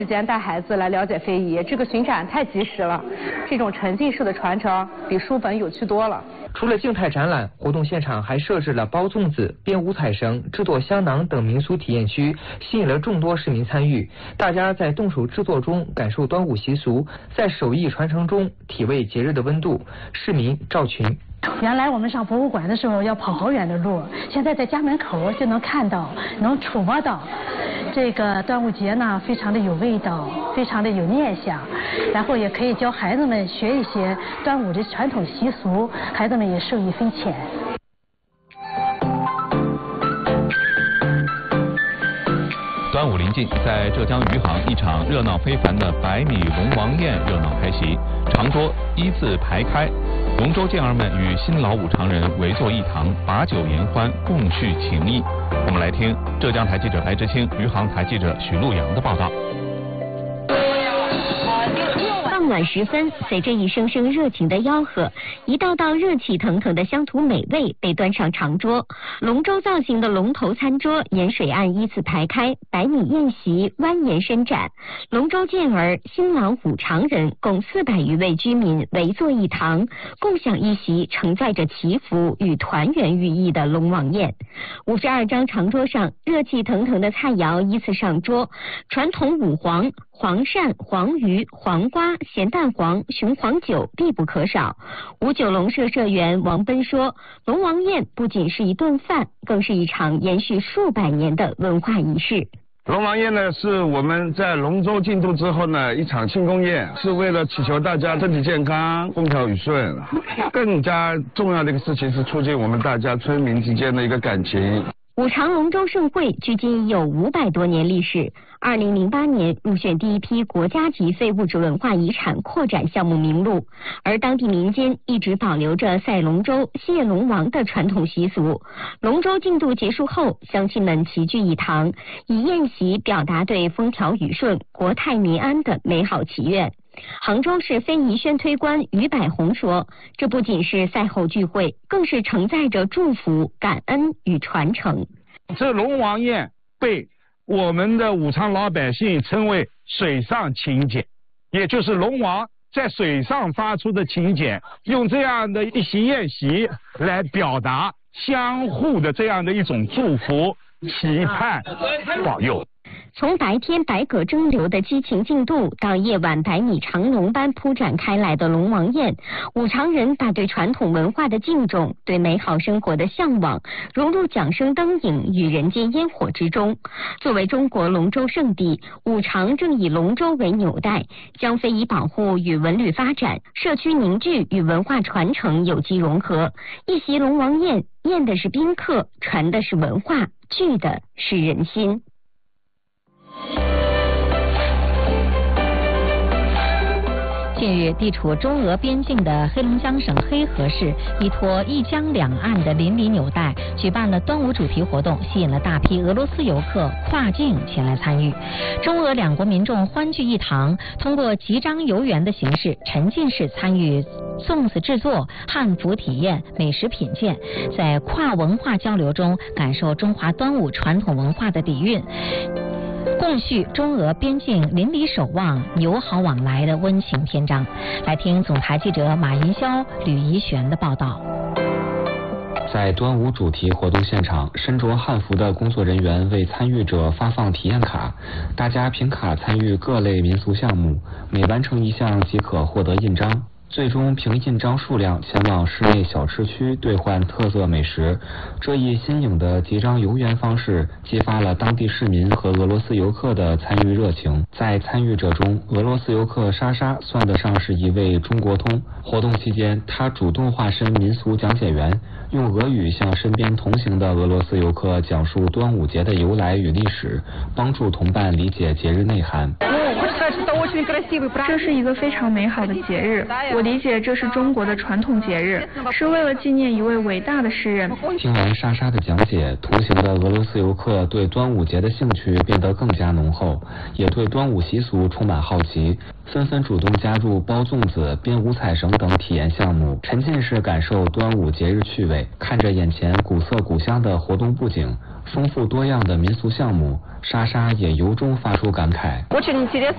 时间带孩子来了解非遗，这个巡展太及时了，这种沉浸式的传承比书本有趣多了。 除了静态展览，活动现场还设置了包粽子、编五彩绳、制作香囊等民俗体验区，吸引了众多市民参与。大家在动手制作中感受端午习俗，在手艺传承中体味节日的温度。市民赵群。 原来我们上博物馆的时候要跑好远的路，现在在家门口就能看到，能触摸到。这个端午节呢，非常的有味道，非常的有念想，然后也可以教孩子们学一些端午的传统习俗，孩子们也受益匪浅。 端午临近，在浙江余杭，一场热闹非凡的百米龙王宴热闹开席，长桌一字排开，龙舟健儿们与新老五常人围坐一堂，把酒言欢，共叙情谊。我们来听浙江台记者白之清、余杭台记者许陆阳的报道。 傍晚时分，随着一声声热情的吆喝，一道道热气腾腾的乡土美味被端上长桌。龙舟造型的龙头餐桌沿水岸依次排开，百米宴席蜿蜒伸展，龙舟健儿、新郎五常人共400余位居民围坐一堂，共享一席承载着祈福与团圆寓意的龙王宴。52张长桌上，热气腾腾的菜肴依次上桌，传统五黄、黄鳝、黄鱼、黄瓜、咸蛋黄、雄黄酒必不可少。五九龙社社员王奔说，龙王宴不仅是一顿饭，更是一场延续数百年的文化仪式。 龙王宴呢，是我们在龙舟竞渡之后呢一场庆功宴，是为了祈求大家身体健康、风调雨顺。更加重要的一个事情是促进我们大家村民之间的一个感情。 五常龙舟盛会距今已有500多年历史，2008年入选第一批国家级非物质文化遗产扩展项目名录，而当地民间一直保留着赛龙舟、谢龙王的传统习俗。龙舟竞渡结束后，乡亲们齐聚一堂，以宴席表达对风调雨顺、国泰民安的美好祈愿。杭州市非遗宣推官于百红说，这不仅是赛后聚会，更是承载着祝福、感恩与传承。 这龙王宴被我们的五常老百姓称为水上请柬，也就是龙王在水上发出的请柬，用这样的一席宴席来表达相互的这样的一种祝福、期盼、保佑。 从白天百舸争流的激情竞渡，到夜晚百米长龙般铺展开来的龙王宴，五常人把对传统文化的敬重、对美好生活的向往融入桨声灯影与人间烟火之中。作为中国龙舟圣地，五常正以龙舟为纽带，将非遗保护与文旅发展、社区凝聚与文化传承有机融合。一席龙王宴，宴的是宾客，传的是文化，聚的是人心。 近日，地处中俄边境的黑龙江省黑河市依托一江两岸的邻里纽带，举办了端午主题活动，吸引了大批俄罗斯游客跨境前来参与。中俄两国民众欢聚一堂，通过集章游园的形式，沉浸式参与粽子制作、汉服体验、美食品鉴，在跨文化交流中感受中华端午传统文化的底蕴，共叙中俄边境邻里守望、友好往来的温情篇章。来听总台记者马银霄、吕怡璇的报道。 在端午主题活动现场，身着汉服的工作人员为参与者发放体验卡，大家凭卡参与各类民俗项目，每完成一项即可获得印章。最终凭印章数量前往市内小吃区兑换特色美食。这一新颖的集章游园方式激发了当地市民和俄罗斯游客的参与热情。在参与者中，俄罗斯游客莎莎算得上是一位中国通。活动期间，她主动化身民俗讲解员，用俄语向身边同行的俄罗斯游客讲述端午节的由来与历史，帮助同伴理解节日内涵。 这是一个非常美好的节日，我理解这是中国的传统节日，是为了纪念一位伟大的诗人。 听完莎莎的讲解，同行的俄罗斯游客对端午节的兴趣变得更加浓厚，也对端午习俗充满好奇，纷纷主动加入包粽子、编五彩绳等体验项目，沉浸式感受端午节日趣味。看着眼前古色古香的活动布景，丰富多样的民俗项目，莎莎也由衷发出感慨。